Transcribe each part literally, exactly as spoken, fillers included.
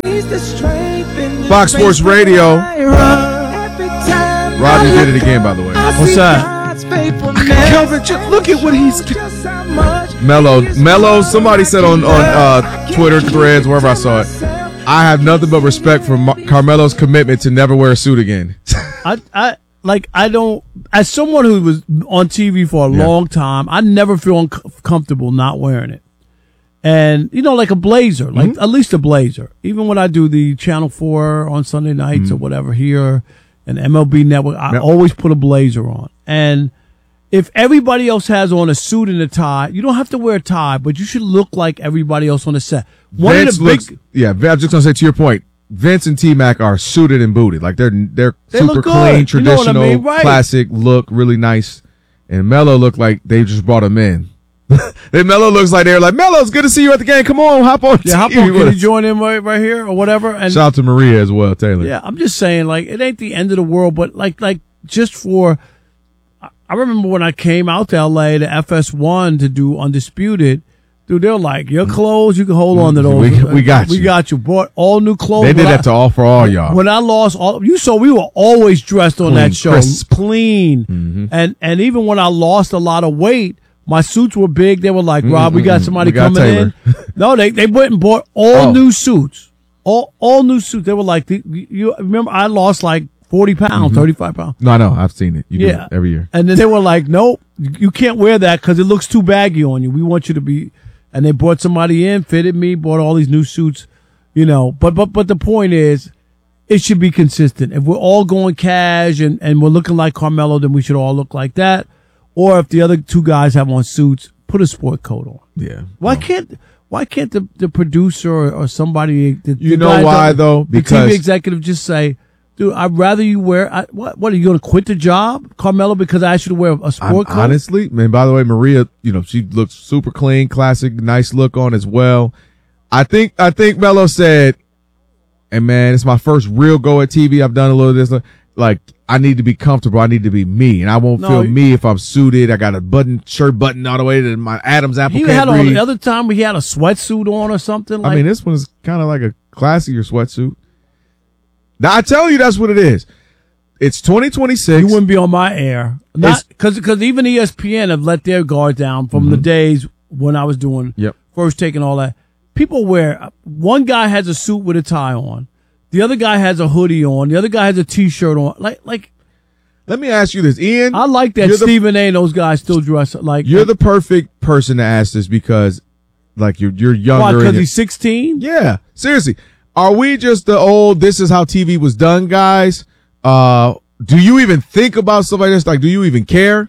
Fox Sports Radio. Roger did it again, by the way. What's that? Kelvin, just look at what he's. Mello, Mello. Somebody said on on uh, Twitter threads, wherever I saw it, I have nothing but respect for Mar- Carmelo's commitment to never wear a suit again. I, I like. I don't. As someone who was on T V for a Yeah. long time, I never feel uncomfortable not wearing it. And you know, like a blazer, like Mm-hmm. at least a blazer. Even when I do the Channel Four on Sunday nights Mm-hmm. or whatever here, and M L B Network, I Yep. always put a blazer on. And if everybody else has on a suit and a tie, you don't have to wear a tie, but you should look like everybody else on the set. One Vince of the big, looks, yeah, I was just gonna say to your point, Vince and T-Mac are suited and booted, like they're they're They super look good. clean, You know what I traditional, mean? Right. classic look, really nice. And Mello looked like they just brought him in. Then Mello looks like they're like, Mello, it's good to see you at the game. Come on, hop on. yeah, how T V about with can us." you join in right, right here or whatever? And Shout out to Maria as well, Taylor. yeah, I'm just saying, like, it ain't the end of the world, but like, like just for, I- I remember when I came out to L A to F S one to do Undisputed, dude, they're like, your clothes, you can hold on to those. We- we got We you. got you. Bought all new clothes. They did When that I- to all for all y'all. When I lost all, you saw we were always dressed on Clean, that show, crisp. clean, Mm-hmm. and and even when I lost a lot of weight, my suits were big. They were like, Rob, we got mm-mm. somebody We got coming Taylor. in. No, they they went and bought all Oh. new suits, all all new suits. They were like, the- you remember I lost like forty pounds, thirty-five pounds. No, I know. I've seen it. You do Yeah, it every year. And then they were like, nope, you can't wear that because it looks too baggy on you. We want you to be. And they brought somebody in, fitted me, bought all these new suits, you know. But but but the point is, it should be consistent. If we're all going cash and, and we're looking like Carmelo, then we should all look like that. Or if the other two guys have on suits, put a sport coat on. Yeah. Why No. can't why can't the, the producer or, or somebody the, You the know guy why, that- though? the T Because- V executive just say, dude, I'd rather you wear I, what what are you going to quit the job, Carmelo, because I asked you to wear a I'm, sport coat? honestly, man, by the way, Maria, you know, she looks super clean, classic, nice look on as well. I think, I think Mello said, hey man, it's my first real go at T V. I've done a little of this. Like, I need to be comfortable. I need to be me, and I won't No, feel you- me if I'm suited. I got a button shirt button all the way to my Adam's apple. He can't had on breathe. the other time he had a sweatsuit on or something. Like, I mean, this one's kind of like a classier sweatsuit. Now, I tell you, that's what it is. It's twenty twenty-six. you wouldn't be on my air, not because because even E S P N have let their guard down from the days when I was doing Yep. First Take and all that. People wear one guy has a suit with a tie on, the other guy has a hoodie on, the other guy has a t-shirt on. Like like Let me ask you this, Ian. I like that you're the- Stephen A. and those guys still dress like You're the perfect person to ask this because, like, you're you're younger. why and because you're- he's sixteen. Yeah, seriously. Are we just the old, this is how T V was done, guys? Uh, do you even think about stuff like this? Like, do you even care?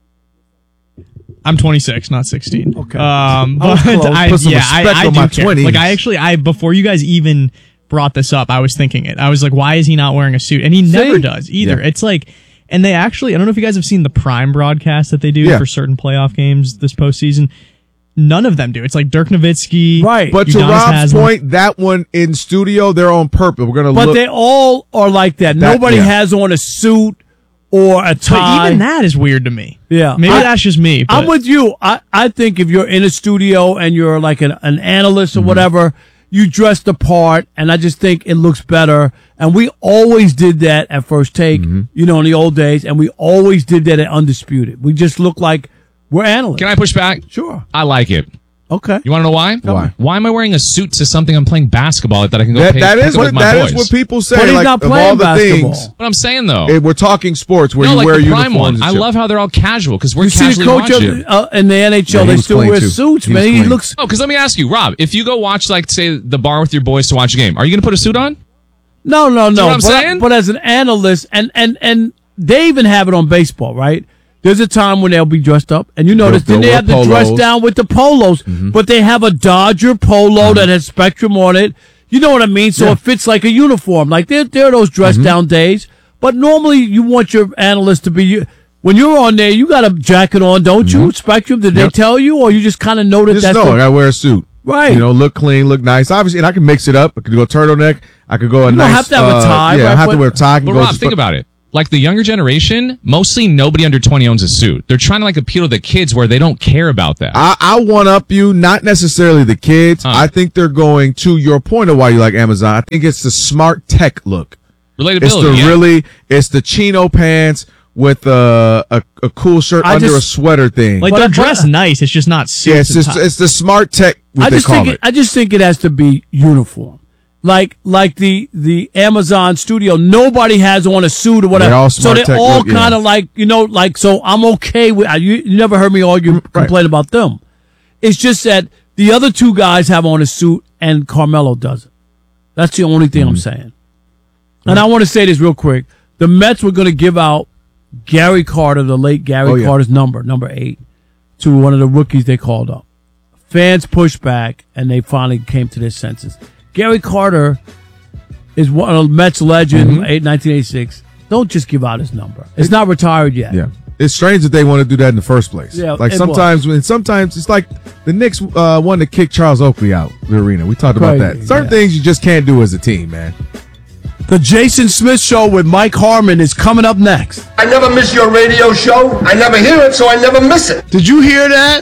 I'm twenty-six, not sixteen. Okay. Um, I was but close. I, Put some yeah, I, respect I on do my care. twenties. Like, I actually, I before you guys even brought this up, I was thinking it. I was like, why is he not wearing a suit? And he never See? does either. Yeah. It's like, and they actually, I don't know if you guys have seen the Prime broadcast that they do Yeah. for certain playoff games this postseason. None of them do. It's like Dirk Nowitzki. Right. But to Udonis Rob's Haslam. point, that one in studio, they're on purpose. We're gonna But look. they all are like that. That- Nobody yeah. has on a suit or a But tie. even that is weird to me. Yeah. Maybe I- that's just me. But I'm with you. I, I think if you're in a studio and you're like an, an analyst or whatever, you dress the part, and I just think it looks better. And we always did that at First Take, you know, in the old days, and we always did that at Undisputed. We just look like we're analysts. Can I push back? Sure. I like it. Okay. You want to know why? Why? Why am I wearing a suit to something I'm playing basketball that I can go that pay, that pick is up what with my that boys? is what people say. But he's like, not of playing all the basketball. things, What I'm saying though. eh, we're talking sports where no, you like wear the prime uniforms. one. and I shit. love how they're all casual because we're You see the casually coach of, watching. uh, in the N H L, Yeah, he they was still clean, wear too. suits, He man. was He clean. looks. Oh, because let me ask you, Rob, if you go watch, like, say, the bar with your boys to watch a game, are you going to put a suit on? No, no, no. what I'm but, saying? but as an analyst, and, and, and they even have it on baseball, right? There's a time when they'll be dressed up, and you notice They'll- then they they'll have the wear dress polos. down with the polos, but they have a Dodger polo that has Spectrum on it. You know what I mean? So Yeah. it fits like a uniform. Like there, there are those dress down days, but normally you want your analyst to be. When you're on there, you got a jacket on, don't you? Spectrum? Did they Yep. tell you, or you just kind of know that Just that's know the- I gotta wear a suit. Right. You know, look clean, look nice. Obviously, and I can mix it up. I could go turtleneck. I could go a You don't nice. have to have a uh, tie, Yeah, right? I have to But- wear a tie. I can But go Rob, just think fu- about it. like the younger generation, mostly nobody under twenty owns a suit. They're trying to like appeal to the kids where they don't care about that. I, I one up you, not necessarily the kids. Huh. I think they're going to your point of why you like Amazon. I think it's the smart tech look. Relatability. It's the yeah. really, it's the chino pants with uh, a a cool shirt I under just- a sweater thing. Like But- they're but- dressed nice. It's just not suits. yeah, it's and just ties. it's the smart tech. What I they just call think it. it, I just think it has to be uniform. Like like the the Amazon studio, nobody has on a suit or whatever. They're all so smart they're tech all look, yeah. kind of like, you know, like, so I'm okay with, you, you never heard me argue, complain about them. It's just that the other two guys have on a suit and Carmelo doesn't. That's the only thing I'm saying. And I want to say this real quick. The Mets were going to give out Gary Carter, the late Gary Oh, yeah. Carter's number, number eight, to one of the rookies they called up. Fans pushed back, and they finally came to their senses. Gary Carter is one of the Mets legend, Mm-hmm. eight, nineteen eighty-six. Don't just give out his number. It's not retired yet. Yeah. It's strange that they want to do that in the first place. Yeah, like it sometimes when sometimes it's like the Knicks uh, wanted to kick Charles Oakley out the arena. We talked about Crazy, that. Certain yeah. things you just can't do as a team, man. The Jason Smith Show with Mike Harmon is coming up next. I never miss your radio show. I never hear it, so I never miss it. Did you hear that?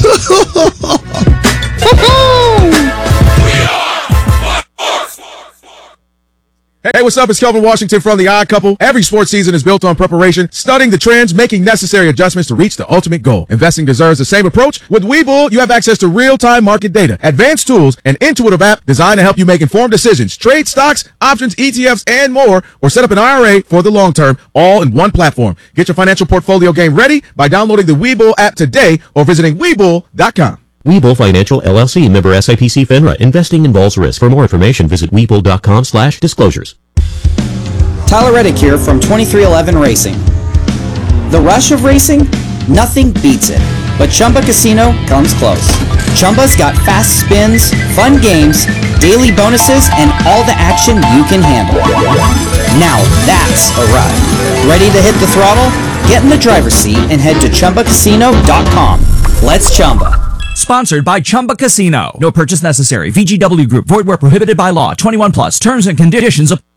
Hey, what's up? It's Kelvin Washington from The Odd Couple. Every sports season is built on preparation, studying the trends, making necessary adjustments to reach the ultimate goal. Investing deserves the same approach. With Webull, you have access to real-time market data, advanced tools, and intuitive app designed to help you make informed decisions. Trade stocks, options, E T Fs, and more, or set up an I R A for the long term, all in one platform. Get your financial portfolio game ready by downloading the Webull app today or visiting Webull dot com. Webull Financial, L L C, member S I P C FINRA. Investing involves risk. For more information, visit Webull.com slash disclosures. Tyler Reddick here from twenty-three eleven Racing. The rush of racing? Nothing beats it. But Chumba Casino comes close. Chumba's got fast spins, fun games, daily bonuses, and all the action you can handle. Now that's a ride. Ready to hit the throttle? Get in the driver's seat and head to Chumba Casino dot com. Let's Chumba. Sponsored by Chumba Casino. No purchase necessary. V G W Group. Void where prohibited by law. twenty-one plus. Terms and conditions apply.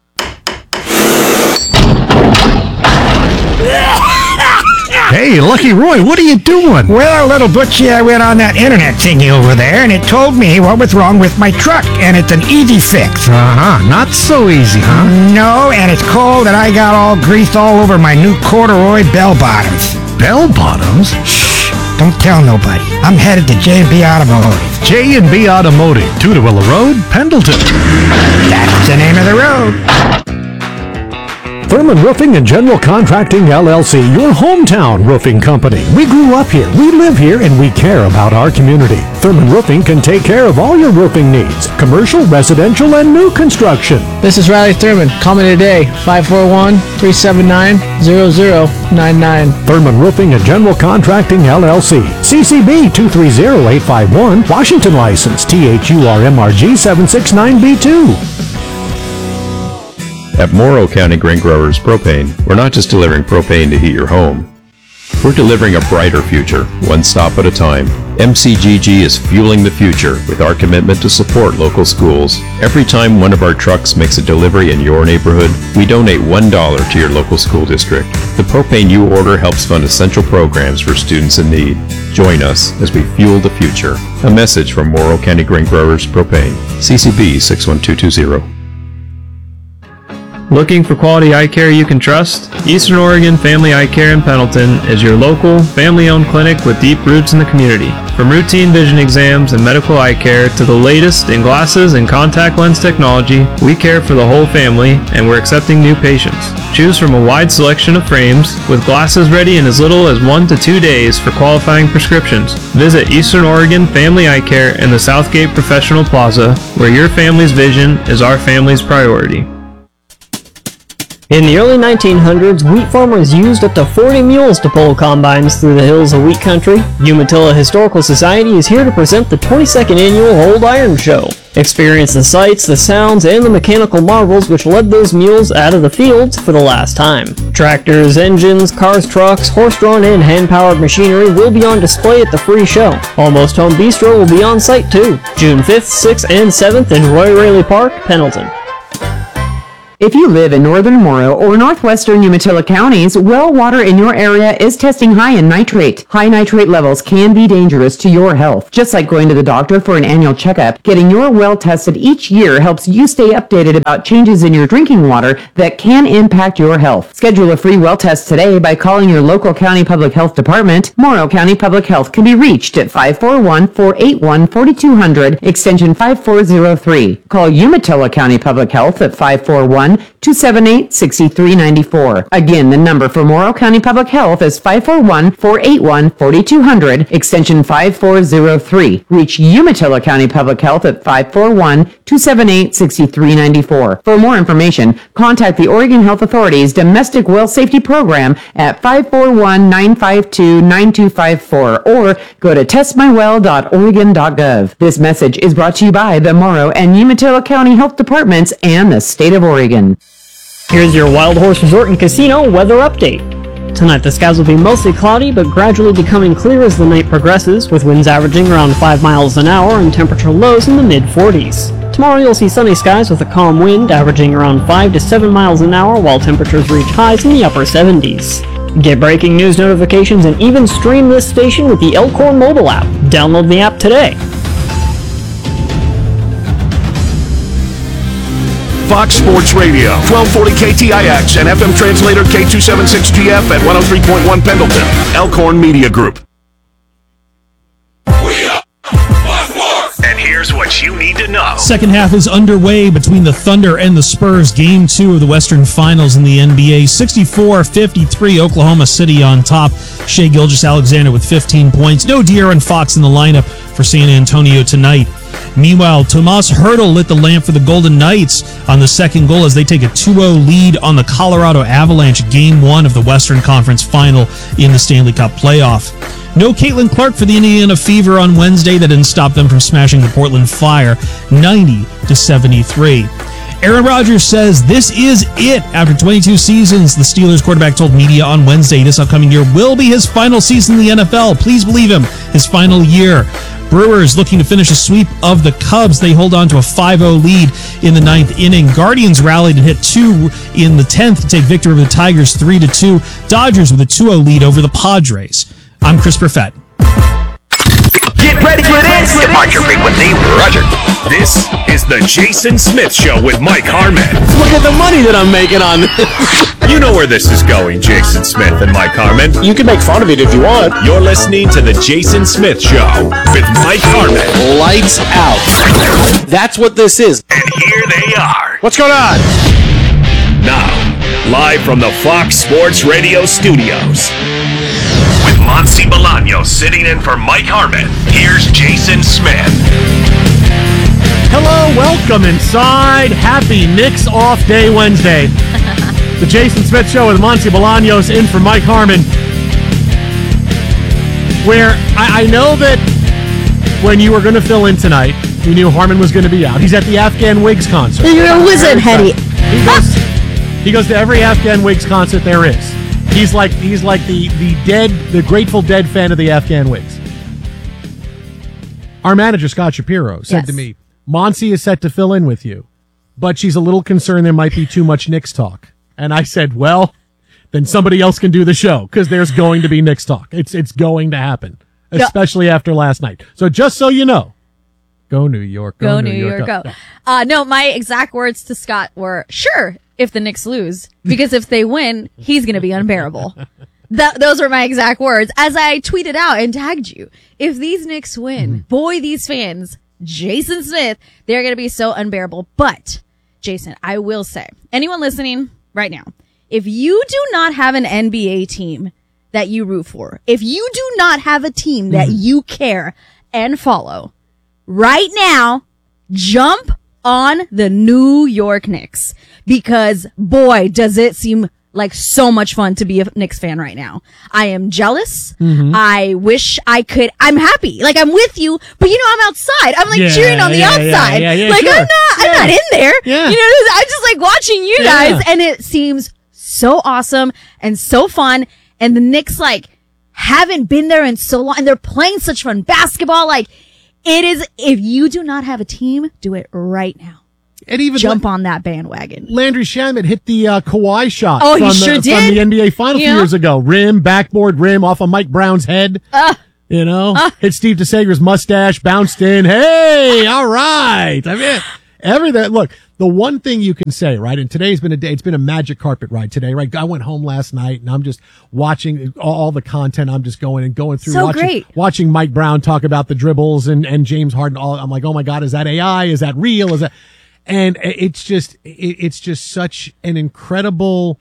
Hey, Lucky Roy, what are you doing? Well, little Butchie, I went on that internet thingy over there, and it told me what was wrong with my truck, and it's an easy fix. Uh-huh, not so easy, huh? No, and it's cold, and I got all grease all over my new corduroy bell bottoms. Bell bottoms? Shh, don't tell nobody. I'm headed to J and B Automotive. J and B Automotive, Tudawilla Road, Pendleton. That's the name of the road. Thurman Roofing and General Contracting, L L C, your hometown roofing company. We grew up here, we live here, and we care about our community. Thurman Roofing can take care of all your roofing needs, commercial, residential, and new construction. This is Riley Thurman. Call me today, five four one, three seven nine, zero zero nine nine. Thurman Roofing and General Contracting, L L C. C C B two three zero eight five one, Washington license, T H U R M R G seven six nine B two. At Morrow County Grain Growers Propane, we're not just delivering propane to heat your home. We're delivering a brighter future, one stop at a time. M C G G is fueling the future with our commitment to support local schools. Every time one of our trucks makes a delivery in your neighborhood, we donate one dollar to your local school district. The propane you order helps fund essential programs for students in need. Join us as we fuel the future. A message from Morrow County Grain Growers Propane. C C B six one two two zero. Looking for quality eye care you can trust? Eastern Oregon Family Eye Care in Pendleton is your local, family-owned clinic with deep roots in the community. From routine vision exams and medical eye care to the latest in glasses and contact lens technology, we care for the whole family and we're accepting new patients. Choose from a wide selection of frames with glasses ready in as little as one to two days for qualifying prescriptions. Visit Eastern Oregon Family Eye Care in the Southgate Professional Plaza, where your family's vision is our family's priority. In the early nineteen hundreds, wheat farmers used up to forty mules to pull combines through the hills of wheat country. Umatilla Historical Society is here to present the twenty-second annual Old Iron Show. Experience the sights, the sounds, and the mechanical marvels which led those mules out of the fields for the last time. Tractors, engines, cars, trucks, horse-drawn and hand-powered machinery will be on display at the free show. Almost Home Bistro will be on site too. June fifth, sixth, and seventh in Roy Raley Park, Pendleton. If you live in northern Morrow or northwestern Umatilla counties, well water in your area is testing high in nitrate. High nitrate levels can be dangerous to your health. Just like going to the doctor for an annual checkup, getting your well tested each year helps you stay updated about changes in your drinking water that can impact your health. Schedule a free well test today by calling your local county public health department. Morrow County Public Health can be reached at five four one, four eight one, four two zero zero, extension five four zero three. Call Umatilla County Public Health at five four one, two seven eight, six three nine four. Again, the number for Morrow County Public Health is five four one, four eight one, four two zero zero, extension five four zero three. Reach Umatilla County Public Health at five four one, two seven eight, six three nine four. For more information, contact the Oregon Health Authority's Domestic Well Safety Program at five four one, nine five two, nine two five four or go to test my well dot oregon dot gov. This message is brought to you by the Morrow and Umatilla County Health Departments and the State of Oregon. Here's your Wild Horse Resort and Casino weather update. Tonight the skies will be mostly cloudy, but gradually becoming clear as the night progresses, with winds averaging around five miles an hour and temperature lows in the mid forties. Tomorrow you'll see sunny skies with a calm wind averaging around five to seven miles an hour, while temperatures reach highs in the upper seventies. Get breaking news notifications and even stream this station with the Elkhorn mobile app. Download the app today. Fox Sports Radio, twelve forty K T I X and F M translator K two seventy-six G F at one oh three point one Pendleton. Elkhorn Media Group. And here's what you need to know. Second half is underway between the Thunder and the Spurs. Game two of the Western Finals in the N B A. sixty-four fifty-three, Oklahoma City on top. Shai Gilgeous-Alexander with fifteen points. No De'Aaron Fox in the lineup for San Antonio tonight. Meanwhile, Tomas Hertl lit the lamp for the Golden Knights on the second goal as they take a two oh lead on the Colorado Avalanche, game one of the Western Conference Final in the Stanley Cup playoff. No Caitlin Clark for the Indiana Fever on Wednesday. That didn't stop them from smashing the Portland Fire ninety to seventy-three. Aaron Rodgers says this is it. After twenty-two seasons, the Steelers quarterback told media on Wednesday this upcoming year will be his final season in the N F L. Please believe him, his final year. Brewers looking to finish a sweep of the Cubs. They hold on to a five oh lead in the ninth inning. Guardians rallied and hit two in the tenth to take victory over the Tigers three to two. Dodgers with a two oh lead over the Padres. I'm Chris Perfett. Get ready for this! Departure frequency, Roger. This is the Jason Smith Show with Mike Harmon. Look at the money that I'm making on this. You know where this is going, Jason Smith and Mike Harmon. You can make fun of it if you want. You're listening to the Jason Smith Show with Mike Harmon. Lights out. That's what this is. And here they are. What's going on? Now, live from the Fox Sports Radio studios. With Monsi Bolaños sitting in for Mike Harmon, here's Jason Smith. Hello, welcome inside. Happy Knicks Off Day Wednesday. The Jason Smith Show with Monsi Bolaños in for Mike Harmon. Where I, I know that when you were going to fill in tonight, you knew Harmon was going to be out. He's at the Afghan Wigs concert. You're a wizard, Hetty. He goes, he goes to every Afghan Wigs concert there is. He's like he's like the, the dead, the Grateful Dead fan of the Afghan Wigs. Our manager, Scott Shapiro, said Yes. to me, Monsi is set to fill in with you, but she's a little concerned there might be too much Knicks talk. And I said, well, then somebody else can do the show, because there's going to be Knicks talk. It's it's going to happen, especially after last night. So just so you know, go New York, go, Go New, New York, York, go. go. Uh, no, my exact words to Scott were, sure, if the Knicks lose, because if they win, he's going to be unbearable. That, those were my exact words. As I tweeted out and tagged you, if these Knicks win, mm-hmm. boy, these fans, Jason Smith, they're going to be so unbearable. But, Jason, I will say, anyone listening right now, if you do not have an N B A team that you root for, if you do not have a team that mm-hmm. you care and follow, right now, jump on the New York Knicks, because boy, does it seem like so much fun to be a Knicks fan right now. I am jealous. Mm-hmm. I wish I could. I'm happy. Like, I'm with you, but you know, I'm outside. I'm like yeah, cheering on the yeah, outside. Yeah, yeah, yeah, like sure. I'm not, I'm yeah. not in there. Yeah. You know, I'm just like watching you guys, yeah. and it seems so awesome and so fun. And the Knicks like haven't been there in so long, and they're playing such fun basketball. Like, it is, if you do not have a team, do it right now. And even jump on that bandwagon. Landry Shamet hit the uh, Kawhi shot Oh, from, he sure the, did. from the N B A Finals Yeah. few years ago. Rim, backboard rim off of Mike Brown's head. Uh, you know, uh. hit Steve DeSager's mustache, bounced in. Hey, all right. I mean, everything. Look, the one thing you can say, right? And today's been a day. It's been a magic carpet ride today, right? I went home last night and I'm just watching all, all the content. I'm just going and going through So watching, great. watching Mike Brown talk about the dribbles and, and James Harden. All I'm like, oh my God, is that A I? Is that real? Is that, and it's just, it, it's just such an incredible,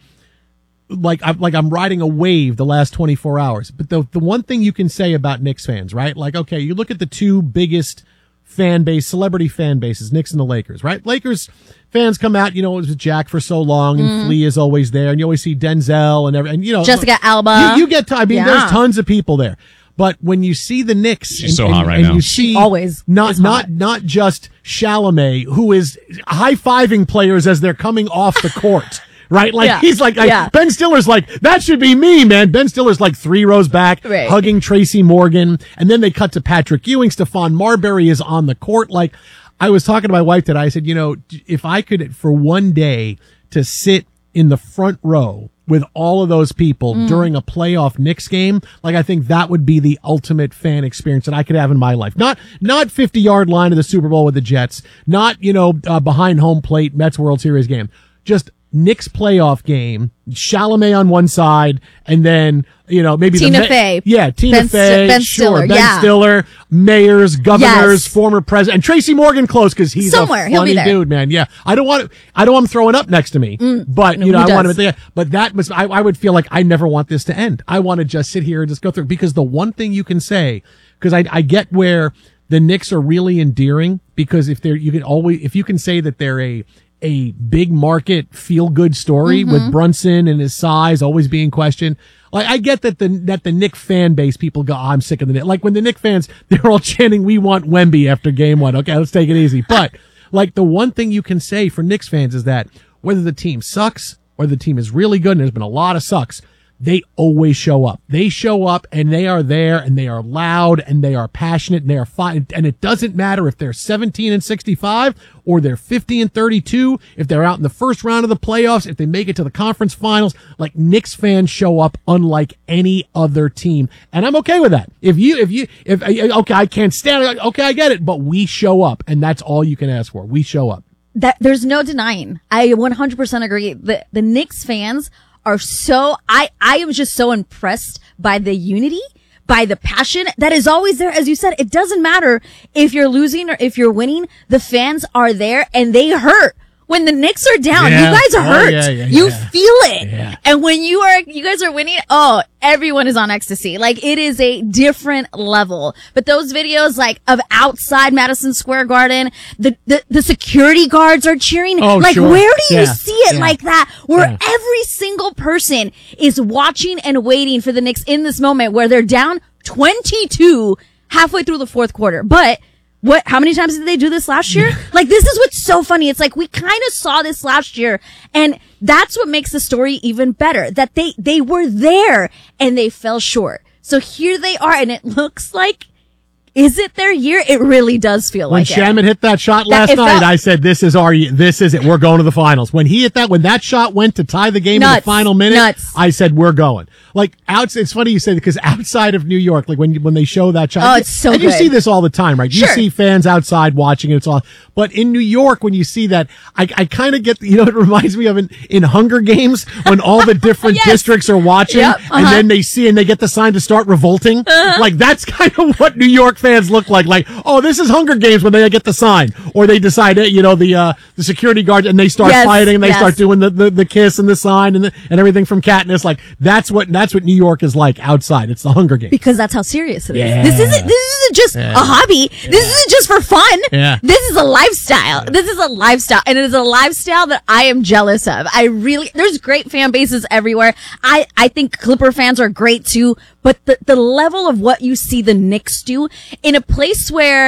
like I'm like I'm riding a wave the last twenty-four hours. But the the one thing you can say about Knicks fans, right? Like, okay, you look at the two biggest fan base, celebrity fan bases, Knicks and the Lakers, right? Lakers fans come out, you know, it was Jack for so long, and Mhm. Flea is always there, and you always see Denzel and every, and you know, Jessica Alba. You, you get, to, I mean, Yeah. there's tons of people there. But when you see the Knicks, She's and, so and- hot right and now. you see always not is not hot. not just Chalamet, who is high fiving players as they're coming off the court. Right? Like, Yeah. he's like, like Yeah. Ben Stiller's like, that should be me, man. Ben Stiller's like three rows back, Right. hugging Tracy Morgan. And then they cut to Patrick Ewing. Stephon Marbury is on the court. Like, I was talking to my wife today. I said, you know, if I could, for one day, to sit in the front row with all of those people Mm. during a playoff Knicks game, like, I think that would be the ultimate fan experience that I could have in my life. Not, not fifty yard line of the Super Bowl with the Jets. Not, you know, uh, behind home plate Mets World Series game. Just Knicks playoff game, Chalamet on one side, and then, you know, maybe Tina the Ma- Fey. Yeah, Tina Ben Fey. St- Ben sure. Stiller, Ben yeah. Stiller, mayors, governors, Yes. former president, and Tracy Morgan close because he's Somewhere, a he'll be funny there. dude, man. Yeah. I don't want I don't want him throwing up next to me, but, no, you know, who I want him does? at the but that was, I, I would feel like I never want this to end. I want to just sit here and just go through, because the one thing you can say, because I, I get where the Knicks are really endearing, because if they're, you can always, if you can say that they're a, a big market feel good story Mhm. with Brunson and his size always being questioned. Like, I get that the, that the Knick fan base people go, oh, I'm sick of the Knicks. Like, when the Knick fans, they're all chanting, we want Wemby after game one. Okay, let's take it easy. But, like, the one thing you can say for Knicks fans is that whether the team sucks or the team is really good, and there's been a lot of sucks, they always show up. They show up and they are there and they are loud and they are passionate and they are fine. And it doesn't matter if they're seventeen and sixty-five or they're fifty and thirty-two, if they're out in the first round of the playoffs, if they make it to the conference finals. Like, Knicks fans show up unlike any other team. And I'm okay with that. If you, if you, if, okay, I can't stand it. Okay, I get it. But we show up, and that's all you can ask for. We show up. That there's no denying. I one hundred percent agree. The the Knicks fans are so, I, I am just so impressed by the unity, by the passion that is always there. As you said, it doesn't matter if you're losing or if you're winning, the fans are there and they hurt. When the Knicks are down, Yeah. you guys are Oh, hurt. yeah, yeah, you yeah. feel it. Yeah. And when you are, you guys are winning, oh, everyone is on ecstasy. Like, it is a different level. But those videos, like, of outside Madison Square Garden, the, the, the security guards are cheering. Oh, like, sure. where do you Yeah. see it Yeah. like that? Where Yeah. every single person is watching and waiting for the Knicks in this moment where they're down twenty-two halfway through the fourth quarter. But what, how many times did they do this last year? Like, this is what's so funny. It's like, we kind of saw this last year, and that's what makes the story even better, that they, they were there and they fell short. So here they are, and it looks like, is it their year? It really does feel When like it. Shaman hit that shot That- last it night, felt- I said, "This is our, this is it. We're going to the finals." When he hit that, when that shot went to tie the game in Nuts. the final minute, Nuts. I said, "We're going." Like, outs. It's funny you say that, because outside of New York, like when when they show that shot, Oh, it's so and you good. see this all the time, right? You Sure. see fans outside watching it. It's all. But in New York, when you see that, I I kind of get, you know, it reminds me of in, in Hunger Games when all the different Yes. districts are watching, Yep, and uh-huh. then they see and they get the sign to start revolting. Uh-huh. Like, that's kind of what New York fans look like. Like, oh, this is Hunger Games when they get the sign, or they decide, you know, the uh, the security guard, and they start Yes, fighting, and they yes. start doing the, the, the kiss and the sign and the, and everything from Katniss. Like, that's what that's what New York is like outside. It's the Hunger Games. Because that's how serious it is. Yeah. This isn't, this isn't just Yeah. a hobby. This isn't just for fun. Yeah. This is a lifestyle. This is a lifestyle. And it is a lifestyle that I am jealous of. I really, there's great fan bases everywhere. I, I think Clipper fans are great too. But the, the level of what you see the Knicks do in a place where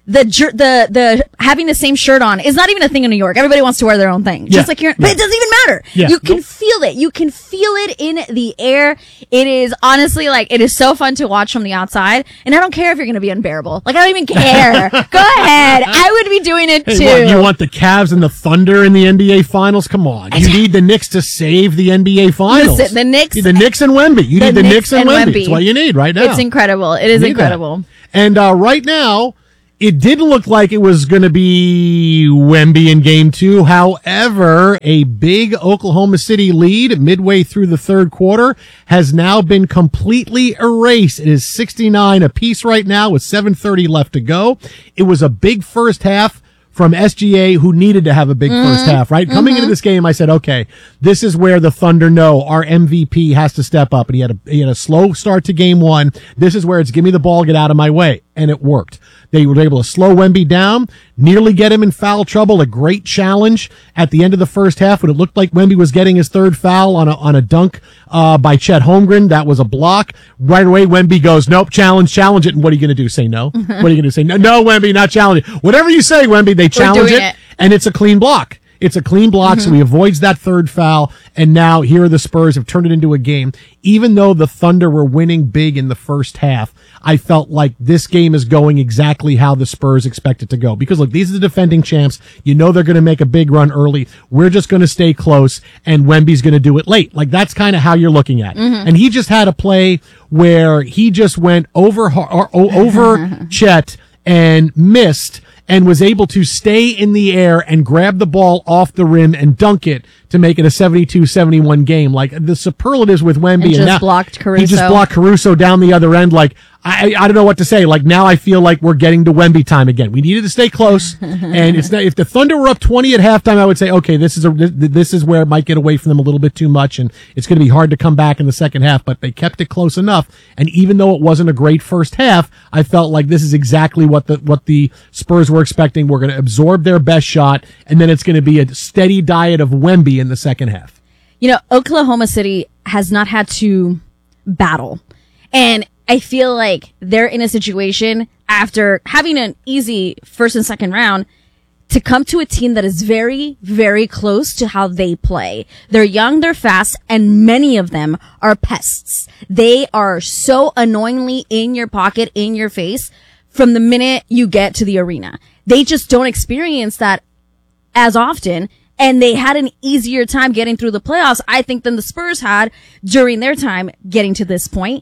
the jer- the the having the same shirt on is not even a thing in New York. Everybody wants to wear their own thing, Yeah. just like you're. But it doesn't even matter. Yeah. You can Nope. feel it. You can feel it in the air. It is honestly like it is so fun to watch from the outside, and I don't care if you're going to be unbearable. Like I don't even care. Go ahead. I would be doing it Hey, too. what, you want the Cavs and the Thunder in the N B A Finals? Come on. You need the Knicks to save the N B A Finals. Listen, the Knicks- You need the Knicks and Wemby. You the need the Knicks Knicks and and Wemby. Wemby. That's what you need right now. It's incredible. It is You need that. incredible. And uh, right now, it did look like it was going to be Wemby in game two. However, a big Oklahoma City lead midway through the third quarter has now been completely erased. It is sixty-nine apiece right now with seven thirty left to go. It was a big first half from S G A, who needed to have a big first half, right? Coming into this game, I said, okay, this is where the Thunder know our M V P has to step up. And he had a, he had a slow start to game one. This is where it's give me the ball, get out of my way. And it worked. They were able to slow Wemby down, nearly get him in foul trouble. A great challenge at the end of the first half when it looked like Wemby was getting his third foul on a, on a dunk, uh, by Chet Holmgren. That was a block. Right away, Wemby goes, nope, challenge, challenge it. And what are you going to do? Say no? What are you going to say? No, no, Wemby, not challenge it. Whatever you say, Wemby, they challenge doing it, it. and it's a clean block. It's a clean block, so he avoids that third foul, and now here are the Spurs have turned it into a game. Even though the Thunder were winning big in the first half, I felt like this game is going exactly how the Spurs expect it to go. Because look, these are the defending champs. You know they're going to make a big run early. We're just going to stay close, and Wemby's going to do it late. Like, that's kind of how you're looking at it. Mhm. And he just had a play where he just went over, or, or over Chet and missed, and was able to stay in the air and grab the ball off the rim and dunk it to make it a seventy-two seventy-one game. Like, the superlatives with Wemby. And And just now, blocked Caruso. He just blocked Caruso down the other end. Like, I, I don't know what to say. Like, now I feel like we're getting to Wemby time again. We needed to stay close. And it's not, if the Thunder were up twenty at halftime, I would say, okay, this is a, this, this is where it might get away from them a little bit too much. And it's going to be hard to come back in the second half, but they kept it close enough. And even though it wasn't a great first half, I felt like this is exactly what the, what the Spurs were expecting. We're going to absorb their best shot, and then it's going to be a steady diet of Wemby in the second half. You know, Oklahoma City has not had to battle. And I feel like they're in a situation after having an easy first and second round to come to a team that is very, very close to how they play. They're young, they're fast, and many of them are pests. They are so annoyingly in your pocket, in your face, from the minute you get to the arena. They just don't experience that as often, and they had an easier time getting through the playoffs, I think, than the Spurs had during their time getting to this point.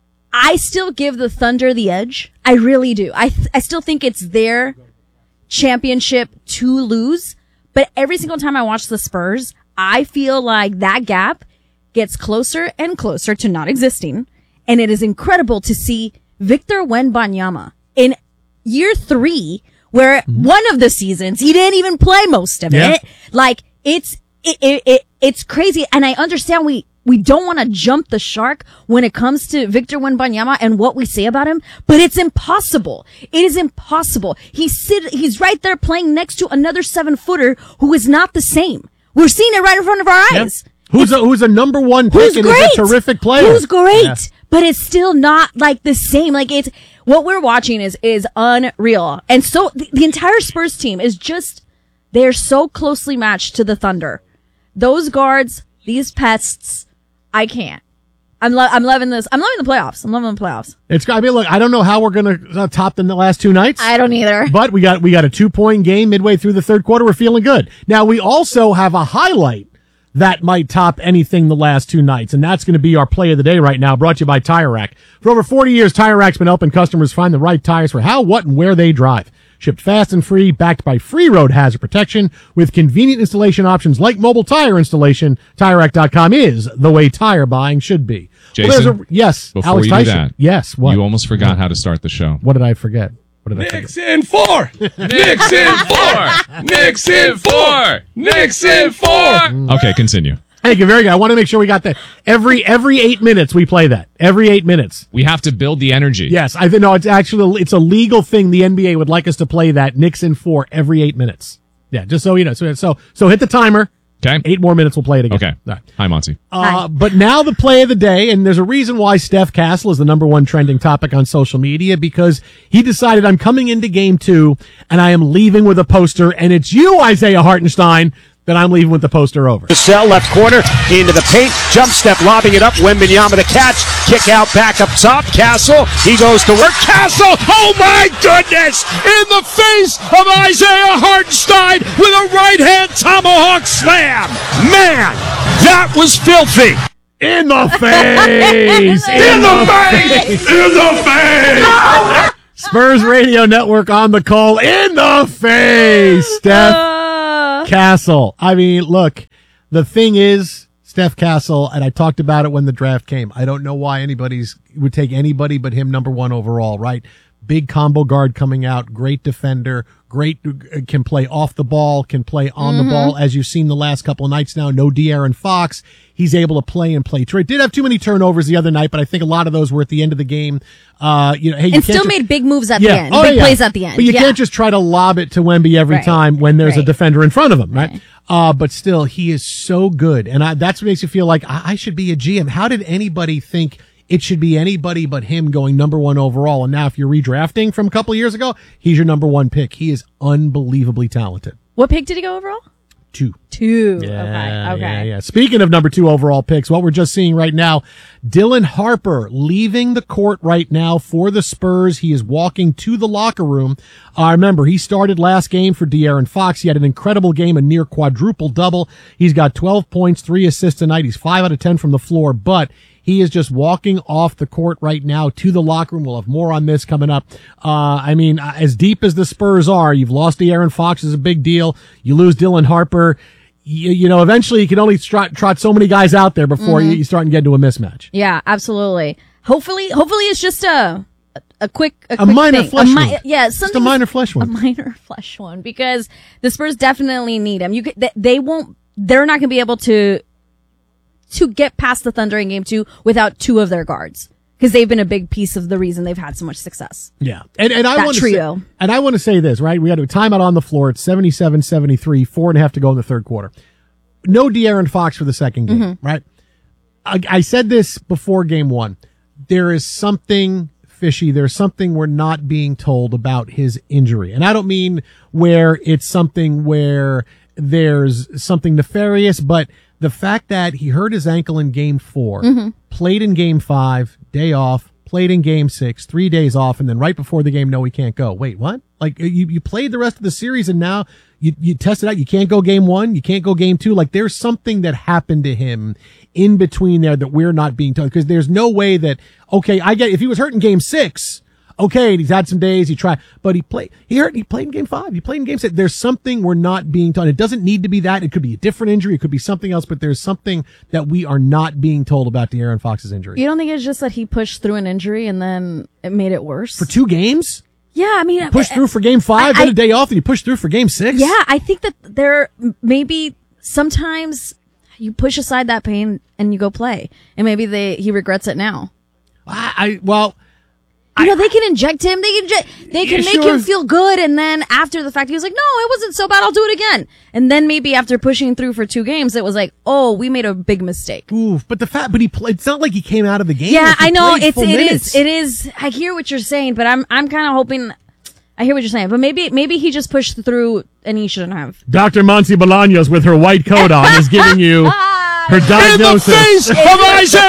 I still give the Thunder the edge. I really do. I th- I still think it's their championship to lose, but every single time I watch the Spurs, I feel like that gap gets closer and closer to not existing, and it is incredible to see Victor Wembanyama in year three, where one of the seasons he didn't even play most of Yeah. it. Like, it's it, it, it it's crazy, and I understand we we don't want to jump the shark when it comes to Victor Wembanyama and what we say about him, but it's impossible. It is impossible. He's sit he's right there playing next to another seven footer who is not the same. We're seeing it right in front of our eyes. Who's a, who's a number one pick Who's and great? is a terrific player. Who's great? Yeah. But it's still not like the same. Like, it's what we're watching is is unreal. And so the, the entire Spurs team is just, they're so closely matched to the Thunder. Those guards, these pests, I can't. I'm lo- I'm loving this. I'm loving the playoffs. I'm loving the playoffs. It's. I mean, look. I don't know how we're going to uh, top them the last two nights. I don't either. But we got we got a two point game midway through the third quarter. We're feeling good. Now we also have a highlight that might top anything the last two nights, and that's going to be our play of the day right now. Brought to you by Tire Rack. For over forty years, Tire Rack's been helping customers find the right tires for how, what, and where they drive. Shipped fast and free, backed by free road hazard protection with convenient installation options like mobile tire installation. Tire Rack dot com is the way tire buying should be. Jason, well, there's a, yes, before Alex you Tyson. do that, Yes, what? you almost forgot how to start the show. What did I forget? What did I forget? Knicks in four. Knicks in four. Knicks in four. Knicks in four. Okay, continue. Thank you, very good. I want to make sure we got that. Every every eight minutes we play that. Every eight minutes. We have to build the energy. Yes, I think no. It's actually it's a legal thing. The N B A would like us to play that Knicks in four every eight minutes. Yeah, just so you know. So so so hit the timer. Okay. Eight more minutes, we'll play it again. Okay. All right. Hi, Monty. Uh, but now the play of the day, and there's a reason why Steph Castle is the number one trending topic on social media, because he decided, I'm coming into game two, and I am leaving with a poster, and it's you, Isaiah Hartenstein, that I'm leaving with the poster over. Cassell, left corner, into the paint, jump step, lobbing it up, Wembanyama the catch, kick out, back up top, Castle, he goes to work, Castle, oh my goodness, in the face of Isaiah Hartenstein with a right-hand tomahawk slam. Man, that was filthy. In the face! In the face! In the face! Spurs Radio Network on the call. In the face, Steph Castle. I mean, look, the thing is, Steph Castle, and I talked about it when the draft came. I don't know why anybody's would take anybody but him number one overall, right? Big combo guard coming out, great defender, great, can play off the ball, can play on Mm-hmm. the ball, as you've seen the last couple of nights now. No De'Aaron Fox. He's able to play and play. Trey did have too many turnovers the other night, but I think a lot of those were at the end of the game. Uh, you know, hey, you and can't still ju- made big moves at yeah. the end. Oh, big yeah. plays at the end. But you yeah. can't just try to lob it to Wemby every Right. time when there's a Right. defender in front of him, right? right. Uh, but still, he is so good. And I, that's what makes you feel like I, I should be a G M. How did anybody think it should be anybody but him going number one overall? And now if you're redrafting from a couple of years ago, he's your number one pick. He is unbelievably talented. What pick did he go overall? Two. Two. Yeah, okay. Okay. Yeah, yeah. Speaking of number two overall picks, what we're just seeing right now, Dylan Harper leaving the court right now for the Spurs. He is walking to the locker room. Uh, remember, he started last game for De'Aaron Fox. He had an incredible game, a near quadruple double. He's got twelve points, three assists tonight. He's five out of ten from the floor, but he is just walking off the court right now to the locker room. We'll have more on this coming up. Uh, I mean, as deep as the Spurs are, you've lost De'Aaron Fox is a big deal. You lose Dylan Harper. You, you know, eventually you can only trot, trot so many guys out there before Mhm. you, you start and get into a mismatch. Yeah, absolutely. Hopefully, hopefully it's just a a, a quick a, A quick minor thing. flesh a wound. Yeah, Just a something minor flesh A wound. minor flesh one, because the Spurs definitely need him. You could, they, they won't. They're not going to be able to to get past the Thunder in game two without two of their guards, because they've been a big piece of the reason they've had so much success. Yeah. And, and I That want to trio. say, and I want to say this, right? We had a timeout on the floor. It's seventy-seven seventy-three, four and a half to go in the third quarter. No De'Aaron Fox for the second game, Mhm. right? I, I said this before game one. There is something fishy. There's something we're not being told about his injury. And I don't mean where it's something where there's something nefarious, but the fact that he hurt his ankle in game four, Mhm. played in game five, day off, played in game six, three days off, and then right before the game, no, he can't go. Wait, what? Like you, you played the rest of the series and now you, you tested out. You can't go game one. You can't go game two. Like there's something that happened to him in between there that we're not being told, because there's no way that, okay, I get, if he was hurt in game six, okay, he's had some days, he tried, but he played, he hurt, he played in game five, he played in game six. There's something we're not being told. It doesn't need to be that. It could be a different injury. It could be something else, but there's something that we are not being told about De'Aaron Fox's injury. You don't think it's just that he pushed through an injury and then it made it worse? For two games? Yeah, I mean, Pushed through for game five, I- then a day off, and you push through for game six? Yeah, I think that there maybe sometimes you push aside that pain and you go play, and maybe they he regrets it now. I, I well, you know, they can inject him. They can inject, they can Yeah, make sure. him feel good, and then after the fact, he was like, "No, it wasn't so bad. I'll do it again." And then maybe after pushing through for two games, it was like, "Oh, we made a big mistake." Oof, but the fact, but he played. It's not like he came out of the game. Yeah, Like, he I know played it's full it minutes. is it is. I hear what you're saying, but I'm I'm kind of hoping. I hear what you're saying, but maybe maybe he just pushed through and he shouldn't have. Doctor Monty Bolaños with her white coat on is giving you her diagnosis. In the face of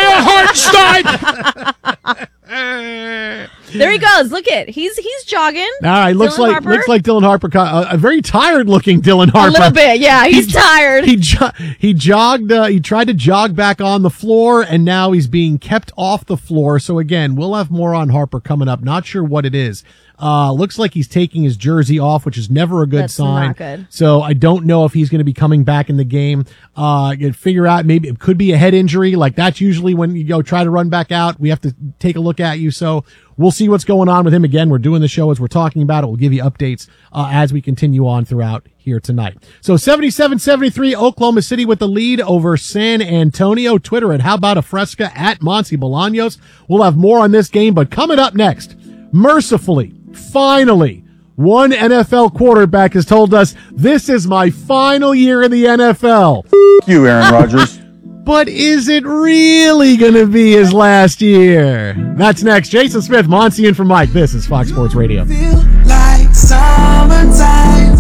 Isaiah Hartenstein! There he goes. Look at he's he's jogging. All right, looks Dylan like Harper. looks like Dylan Harper, uh, a very tired looking Dylan Harper. A little bit, yeah. He's He- tired. He jo- he jogged. Uh, he tried to jog back on the floor, and now he's being kept off the floor. So again, we'll have more on Harper coming up. Not sure what it is. Uh, looks like he's taking his jersey off, which is never a good That's sign. not good. So I don't know if he's going to be coming back in the game. Uh, you figure out maybe it could be a head injury. Like that's usually when you go try to run back out. We have to take a look at you. So we'll see what's going on with him. Again, we're doing the show as we're talking about it. We'll give you updates uh, as we continue on throughout here tonight. So seventy-seven seventy-three, Oklahoma City with the lead over San Antonio. Twitter at How About a Fresca, at Monty Bolaños. We'll have more on this game, but coming up next, mercifully, finally, One N F L quarterback has told us, this is my final year in the N F L. You, Aaron Rodgers. But is it really going to be his last year? That's next. Jason Smith, Monty in for Mike. This is Fox Sports Radio. Like summertime.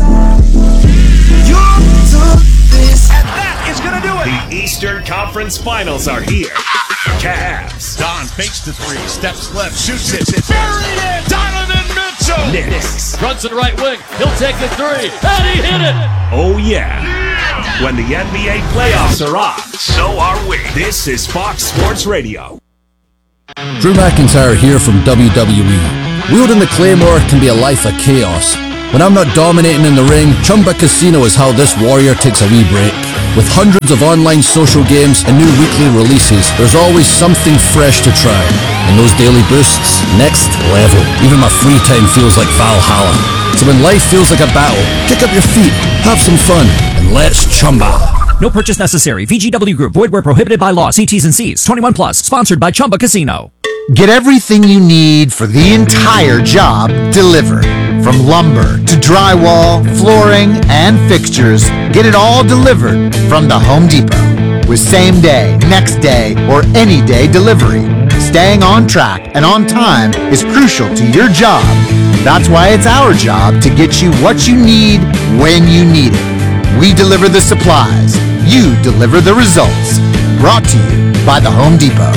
You took this. And that is going to do it. The Eastern Conference Finals are here. Cavs. Don fakes the three. Steps left. Shoots it. Buried it. Donovan Mitchell. Knicks. Runs to the right wing. He'll take the three. And he hit it. Oh, yeah. When the N B A playoffs are on, so are we. This is Fox Sports Radio. Drew McIntyre here from W W E. Wielding the Claymore can be a life of chaos. When I'm not dominating in the ring, Chumba Casino is how this warrior takes a wee break. With hundreds of online social games and new weekly releases, there's always something fresh to try. And those daily boosts, next level. Even my free time feels like Valhalla. So when life feels like a battle, kick up your feet, have some fun, and let's chumba. No purchase necessary. V G W Group. Void where prohibited by law. See T's and C's. twenty-one plus. Sponsored by Chumba Casino. Get everything you need for the entire job delivered. From lumber to drywall, flooring, and fixtures, get it all delivered from the Home Depot. With same day, next day, or any day delivery. Staying on track and on time is crucial to your job. That's why it's our job to get you what you need when you need it. We deliver the supplies. You deliver the results. Brought to you by the Home Depot.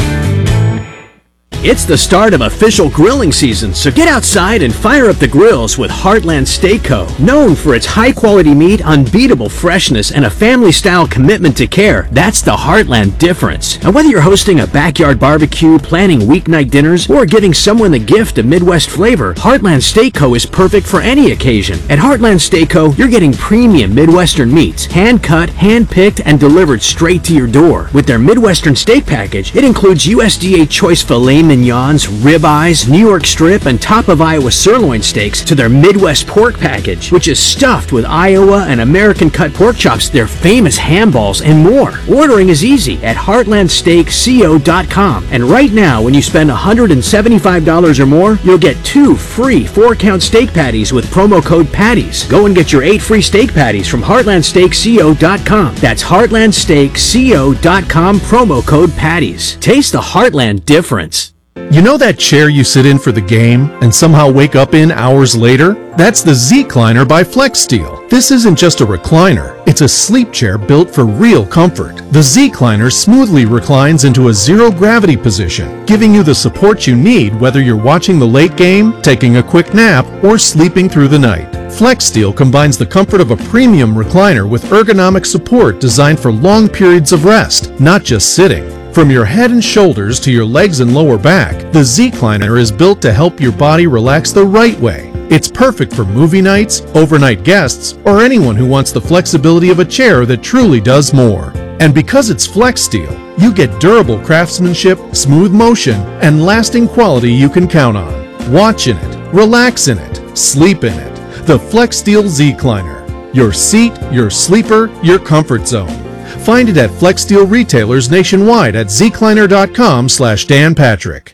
It's the start of official grilling season, so get outside and fire up the grills with Heartland Steak Co. Known for its high-quality meat, unbeatable freshness, and a family-style commitment to care, that's the Heartland difference. And whether you're hosting a backyard barbecue, planning weeknight dinners, or giving someone the gift of Midwest flavor, Heartland Steak Co. is perfect for any occasion. At Heartland Steak Co., you're getting premium Midwestern meats, hand-cut, hand-picked, and delivered straight to your door. With their Midwestern steak package, it includes U S D A choice filet mignons, ribeyes, New York strip, and top of Iowa sirloin steaks to their Midwest pork package, which is stuffed with Iowa and American cut pork chops, their famous ham balls, and more. Ordering is easy at heartland steak co dot com. And right now, when you spend one hundred seventy-five dollars or more, you'll get two free four-count steak patties with promo code PATTIES. Go and get your eight free steak patties from heartland steak co dot com. That's heartland steak co dot com, promo code PATTIES. Taste the Heartland difference. You know that chair you sit in for the game and somehow wake up in hours later? That's the Z-Cliner by FlexSteel. This isn't just a recliner, it's a sleep chair built for real comfort. The Z-Cliner smoothly reclines into a zero-gravity position, giving you the support you need whether you're watching the late game, taking a quick nap, or sleeping through the night. FlexSteel combines the comfort of a premium recliner with ergonomic support designed for long periods of rest, not just sitting. From your head and shoulders to your legs and lower back, the Z-Cliner is built to help your body relax the right way. It's perfect for movie nights, overnight guests, or anyone who wants the flexibility of a chair that truly does more. And because it's FlexSteel, you get durable craftsmanship, smooth motion, and lasting quality you can count on. Watch in it, relax in it, sleep in it. The FlexSteel Z-Cliner. Your seat, your sleeper, your comfort zone. Find it at FlexSteel retailers nationwide at zcliner.com slash Dan Patrick.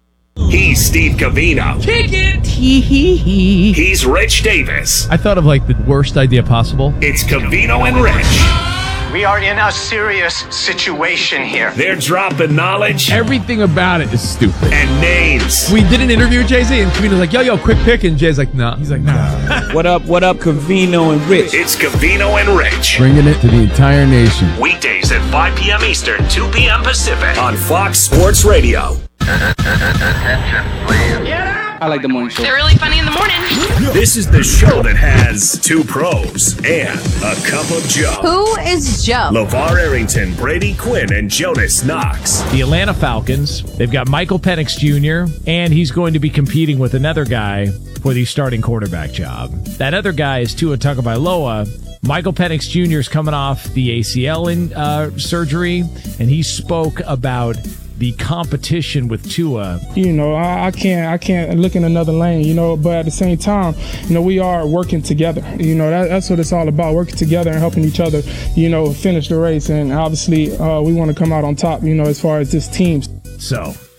He's Steve Covino. Kick it! Hee hee hee. He's Rich Davis. I thought of like the worst idea possible. It's Covino and Rich. We are in a serious situation here. They're dropping knowledge. Everything about it is stupid. And names. We did an interview with Jay-Z, and Covino's like, yo, yo, quick pick. And Jay's like, nah. He's like, nah. What up, what up, Covino and Rich? It's Covino and Rich. Bringing it to the entire nation. Weekdays at five p.m. Eastern, two p.m. Pacific on Fox Sports Radio. Attention, please. I like the morning show. They're really funny in the morning. This is the show that has two pros and a cup of Joe. Who is Joe? LeVar Arrington, Brady Quinn, and Jonas Knox. The Atlanta Falcons, they've got Michael Penix Junior, and he's going to be competing with another guy for the starting quarterback job. That other guy is Tua Tagovailoa. Michael Penix Junior is coming off the A C L in, uh, surgery, and he spoke about the competition with Tua. You know, I, I can't, I can't look in another lane. You know, but at the same time, you know, we are working together. You know, that, that's what it's all about: working together and helping each other. You know, finish the race, and obviously, uh, we want to come out on top. You know, as far as this team. So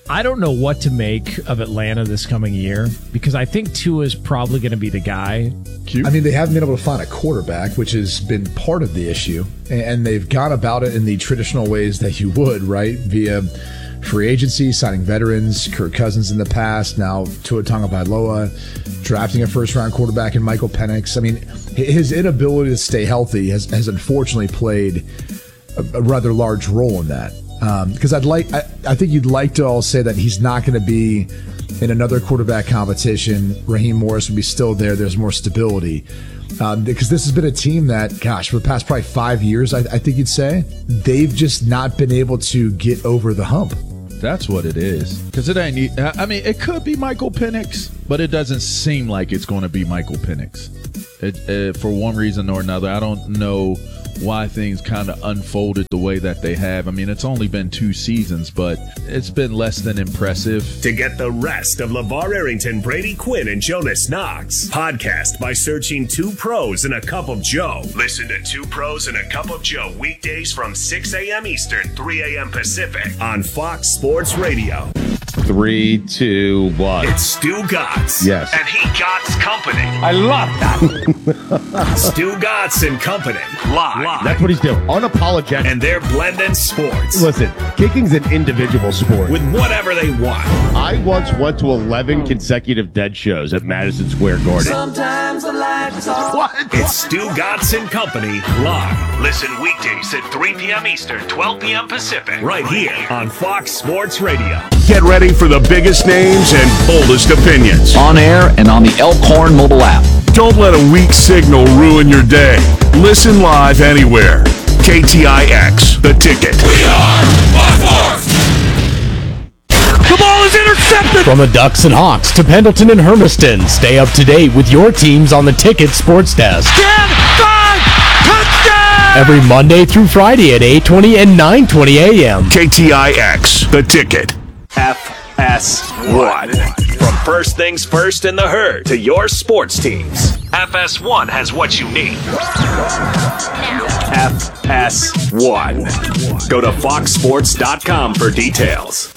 I don't know what to make of Atlanta this coming year because I think Tua is probably going to be the guy. I mean, they haven't been able to find a quarterback, which has been part of the issue. And they've gone about it in the traditional ways that you would, right? Via free agency, signing veterans, Kirk Cousins in the past, now Tua Tagovailoa, drafting a first-round quarterback in Michael Penix. I mean, his inability to stay healthy has, has unfortunately played a, a rather large role in that. Because um, I'd like, I, I think you'd like to all say that he's not going to be in another quarterback competition. Raheem Morris would be still there. There's more stability. Um, because this has been a team that, gosh, for the past probably five years, I, I think you'd say, they've just not been able to get over the hump. That's what it is. Because it ain't, I mean, it could be Michael Penix, but it doesn't seem like it's going to be Michael Penix. It, uh, for one reason or another, I don't know why things kind of unfolded the way that they have. I mean, it's only been two seasons, but it's been less than impressive. To get the rest of LeVar Arrington, Brady Quinn, and Jonas Knox, podcast by searching Two Pros and a Cup of Joe. Listen to Two Pros and a Cup of Joe weekdays from six a.m. Eastern, three a.m. Pacific on Fox Sports Radio. Three, two, one. It's Stu Gatz. Yes. And he Gatz Company. I love that. Stu Gatz and Company. Live. That's what he's doing. Unapologetic. And they're blending sports. Listen, kicking's an individual sport. With whatever they want. I once went to eleven consecutive dead shows at Madison Square Garden. Sometimes I like to talk. What? It's Stu Gatz and Company live. Listen weekdays at three p.m. Eastern, twelve p.m. Pacific. Right here on Fox Sports Radio. Get ready for the biggest names and boldest opinions. On air and on the Elkhorn mobile app. Don't let a weak signal ruin your day. Listen live anywhere. K T I X, The Ticket. We are Fox. The ball is intercepted! From the Ducks and Hawks to Pendleton and Hermiston, stay up to date with your teams on the Ticket Sports Desk. ten, five, touchdown! Every Monday through Friday at eight twenty and nine twenty a.m. K T I X, The Ticket. F S one. From First Things First in the Herd to your sports teams, F S one has what you need. F S one. Go to fox sports dot com for details.